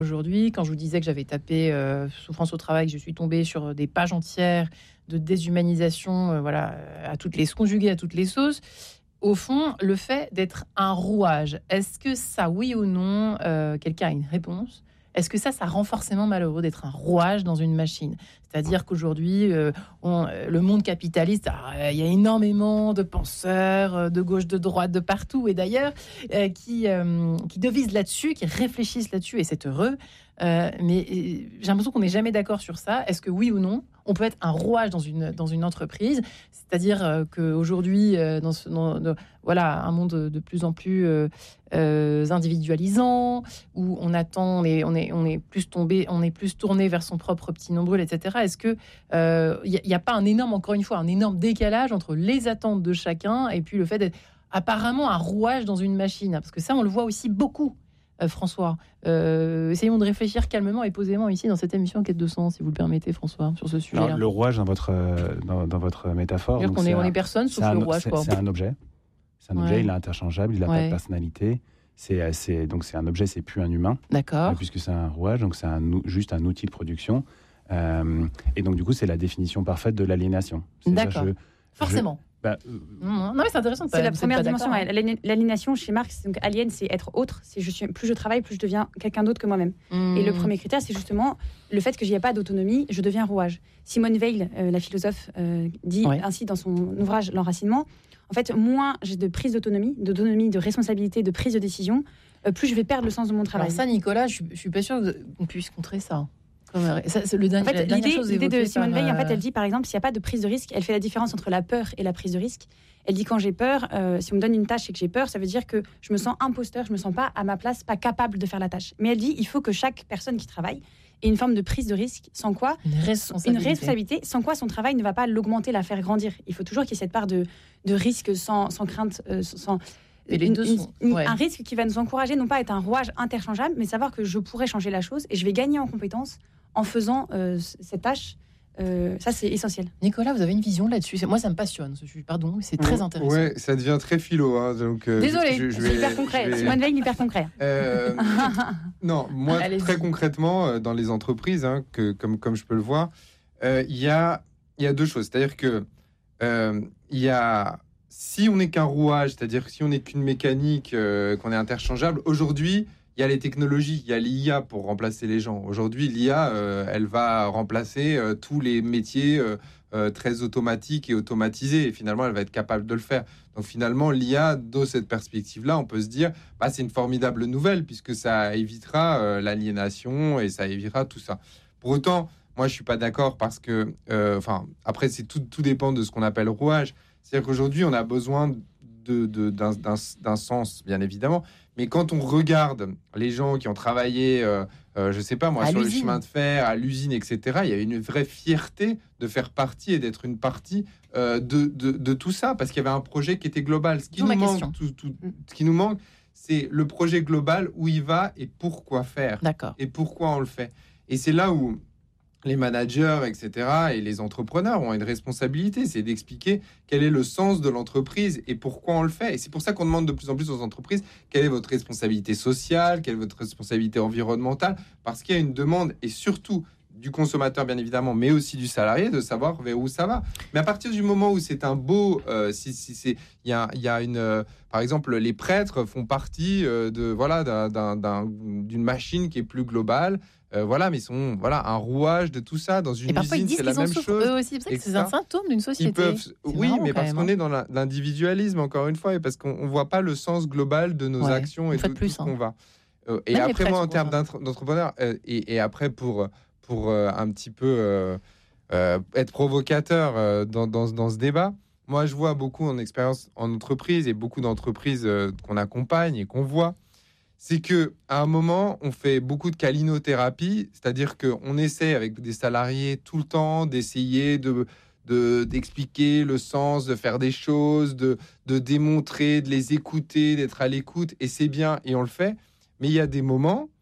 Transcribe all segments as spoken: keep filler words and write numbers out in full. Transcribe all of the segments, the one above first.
Aujourd'hui, quand je vous disais que j'avais tapé euh, souffrance au travail, que je suis tombée sur des pages entières de déshumanisation, euh, voilà, à toutes les conjuguées à toutes les sauces. Au fond, le fait d'être un rouage, est-ce que ça, oui ou non, euh, quelqu'un a une réponse? Est-ce que ça, ça rend forcément malheureux d'être un rouage dans une machine? C'est-à-dire qu'aujourd'hui, euh, on, le monde capitaliste, il y a énormément de penseurs, euh, de gauche, de droite, de partout, et d'ailleurs, euh, qui, euh, qui devisent là-dessus, qui réfléchissent là-dessus, et c'est heureux. Euh, mais euh, j'ai l'impression qu'on n'est jamais d'accord sur ça. Est-ce que oui ou non, on peut être un rouage dans une, dans une entreprise? C'est-à-dire euh, qu'aujourd'hui, euh, dans, ce, dans, dans voilà, un monde de plus en plus euh, euh, individualisant, où on attend, on est, on est, on est plus tombé, on est plus tourné vers son propre petit nombril, et cetera. Est-ce que il euh, n'y a, a pas un énorme, encore une fois, un énorme décalage entre les attentes de chacun et puis le fait d'être apparemment un rouage dans une machine? Parce que ça, on le voit aussi beaucoup. Euh, François, euh, essayons de réfléchir calmement et posément ici dans cette émission Quête de sens, si vous le permettez, François, sur ce sujet. Alors, le rouage dans votre euh, dans, dans votre métaphore. Donc on est, un, on est personne sauf un, le rouage. C'est, quoi. c'est un objet. C'est un ouais. objet. Il est interchangeable. Il n'a ouais. pas de personnalité. C'est, c'est donc c'est un objet. C'est plus un humain. D'accord. Euh, puisque c'est un rouage, donc c'est un, juste un outil de production. Euh, et donc du coup, c'est la définition parfaite de l'aliénation. C'est-à-dire, D'accord. Je, Forcément. Je, bah, euh, non, mais c'est intéressant. C'est pas, la première dimension. Ouais. L'aliénation chez Marx, donc alien, c'est être autre. C'est je suis, plus je travaille, plus je deviens quelqu'un d'autre que moi-même. Mmh. Et le premier critère, c'est justement le fait que j'y ai pas d'autonomie, je deviens rouage. Simone Weil, euh, la philosophe, euh, dit ouais. ainsi dans son ouvrage L'enracinement. En fait, moins j'ai de prise d'autonomie, d'autonomie, de responsabilité, de prise de décision, euh, plus je vais perdre le sens de mon travail. Alors ça, Nicolas, je, je suis pas sûre qu'on puisse contrer ça. Ça, c'est le dernier, en fait, l'idée, l'idée de Simone par, Weil, en fait, elle dit par exemple, s'il n'y a pas de prise de risque, elle fait la différence entre la peur et la prise de risque. Elle dit quand j'ai peur, euh, si on me donne une tâche et que j'ai peur, ça veut dire que je me sens imposteur, je me sens pas à ma place, pas capable de faire la tâche. Mais elle dit, il faut que chaque personne qui travaille ait une forme de prise de risque, sans quoi une responsabilité, une responsabilité sans quoi son travail ne va pas l'augmenter, la faire grandir. Il faut toujours qu'il y ait cette part de, de risque sans, sans crainte, euh, sans Et les une, deux sont, une, ouais. un risque qui va nous encourager, non pas à être un rouage interchangeable, mais savoir que je pourrais changer la chose et je vais gagner en compétences en faisant euh, cette tâche. Euh, ça, c'est essentiel. Nicolas, vous avez une vision là-dessus? Moi, ça me passionne, ce sujet. Pardon, c'est très ouais, intéressant. Ouais, ça devient très philo. Hein, donc, euh, Désolé, je, je c'est vais, hyper concret. Vais... Simone Veil, hyper concret. Euh, non, moi, Allez-y. Très concrètement, euh, dans les entreprises, hein, que, comme, comme je peux le voir, il euh, y, a, y a deux choses. C'est-à-dire que euh, y a... si on n'est qu'un rouage, c'est-à-dire si on n'est qu'une mécanique, euh, qu'on est interchangeable, aujourd'hui, il y a les technologies, il y a l'I A pour remplacer les gens. Aujourd'hui, l'I A, euh, elle va remplacer euh, tous les métiers euh, euh, très automatiques et automatisés. Et finalement, elle va être capable de le faire. Donc finalement, l'I A, dans cette perspective-là, on peut se dire, bah, c'est une formidable nouvelle puisque ça évitera euh, l'aliénation et ça évitera tout ça. Pour autant, moi, je suis pas d'accord parce que, enfin, euh, après, c'est tout, tout dépend de ce qu'on appelle rouage. C'est-à-dire qu'aujourd'hui, on a besoin de, de, d'un, d'un, d'un sens, bien évidemment. Mais quand on regarde les gens qui ont travaillé, euh, euh, je sais pas moi, à sur l'usine. Le chemin de fer, à l'usine, et cetera, il y a une vraie fierté de faire partie et d'être une partie euh, de, de, de tout ça, parce qu'il y avait un projet qui était global. Ce qui, nous manque, tout, tout, ce qui nous manque, c'est le projet global, où il va et pourquoi faire. D'accord. Et pourquoi on le fait. Et c'est là où les managers, et cetera, et les entrepreneurs ont une responsabilité, c'est d'expliquer quel est le sens de l'entreprise et pourquoi on le fait. Et c'est pour ça qu'on demande de plus en plus aux entreprises quelle est votre responsabilité sociale, quelle est votre responsabilité environnementale, parce qu'il y a une demande, et surtout du consommateur, bien évidemment, mais aussi du salarié, de savoir vers où ça va. Mais à partir du moment où c'est un beau... Euh, si, si c'est, il y a, y a une... Euh, par exemple, les prêtres font partie euh, de, voilà, d'un, d'un, d'un, d'une machine qui est plus globale. Euh, voilà, mais ils sont voilà, un rouage de tout ça. Dans une et parfois, usine, ils disent c'est qu'ils la en même souffrent chose. Eux aussi, c'est, c'est un symptôme d'une société. Peuvent, oui, marrant, mais parce même, qu'on hein. est dans la, l'individualisme, encore une fois, et parce qu'on ne voit pas le sens global de nos ouais, actions et de tout ce hein. qu'on va. Euh, et même après, moi, en termes d'entrepreneur, euh, et, et après, pour, pour euh, un petit peu euh, euh, être provocateur euh, dans, dans, dans ce débat, moi, je vois beaucoup en expérience en entreprise et beaucoup d'entreprises euh, qu'on accompagne et qu'on voit. C'est que à un moment, on fait beaucoup de calinothérapie, c'est-à-dire qu'on essaie avec des salariés tout le temps d'essayer de, de, d'expliquer le sens, de faire des choses, de, de démontrer, de les écouter, d'être à l'écoute, et c'est bien, et on le fait. Mais il y a des moments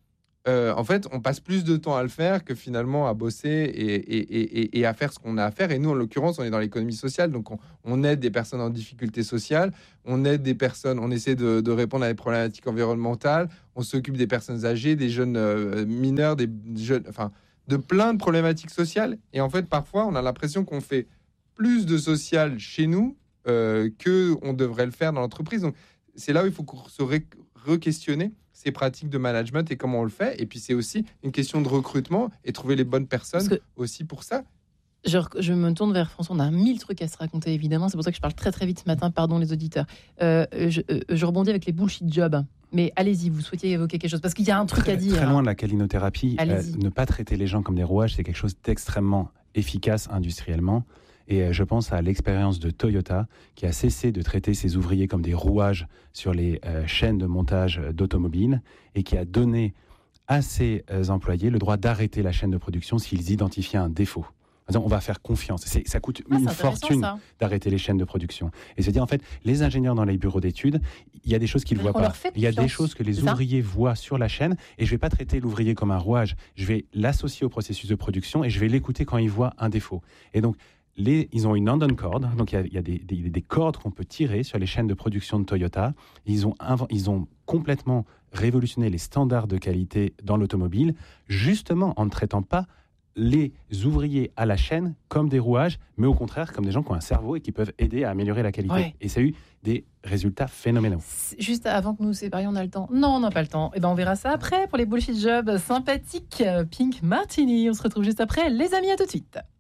euh, en fait, on passe plus de temps à le faire que finalement à bosser et, et, et, et à faire ce qu'on a à faire. Et nous, en l'occurrence, on est dans l'économie sociale, donc on, on aide des personnes en difficulté sociale, on aide des personnes, on essaie de, de répondre à des problématiques environnementales, on s'occupe des personnes âgées, des jeunes euh, mineurs, des jeunes, enfin, de plein de problématiques sociales. Et en fait, parfois, on a l'impression qu'on fait plus de social chez nous euh, que on devrait le faire dans l'entreprise. Donc, c'est là où il faut se re- re-questionner ces pratiques de management et comment on le fait. Et puis, c'est aussi une question de recrutement et trouver les bonnes personnes aussi pour ça. Je, je me tourne vers François. On a mille trucs à se raconter, évidemment. C'est pour ça que je parle très, très vite ce matin. Pardon, les auditeurs. Euh, je, je rebondis avec les bullshit jobs. Mais allez-y, vous souhaitiez évoquer quelque chose parce qu'il y a un truc très, à dire. Très loin de la calinothérapie, euh, ne pas traiter les gens comme des rouages, c'est quelque chose d'extrêmement efficace industriellement. Et je pense à l'expérience de Toyota qui a cessé de traiter ses ouvriers comme des rouages sur les euh, chaînes de montage d'automobiles et qui a donné à ses euh, employés le droit d'arrêter la chaîne de production s'ils identifiaient un défaut. On va faire confiance. C'est, ça coûte ah, une fortune ça. d'arrêter les chaînes de production. Et se dire, en fait, les ingénieurs dans les bureaux d'études, il y a des choses qu'ils ne voient pas. Il y a des choses que les c'est ouvriers ça voient sur la chaîne et je ne vais pas traiter l'ouvrier comme un rouage. Je vais l'associer au processus de production et je vais l'écouter quand il voit un défaut. Et donc, Les, ils ont une Andon cord, donc il y a, il y a des, des, des cordes qu'on peut tirer sur les chaînes de production de Toyota. Ils ont, inv- ils ont complètement révolutionné les standards de qualité dans l'automobile, justement en ne traitant pas les ouvriers à la chaîne comme des rouages, mais au contraire comme des gens qui ont un cerveau et qui peuvent aider à améliorer la qualité. Ouais. Et ça a eu des résultats phénoménaux. Juste avant que nous nous séparions, on a le temps? Non, on n'a pas le temps. Et ben on verra ça après pour les bullshit jobs sympathiques. Pink Martini, on se retrouve juste après. Les amis, à tout de suite.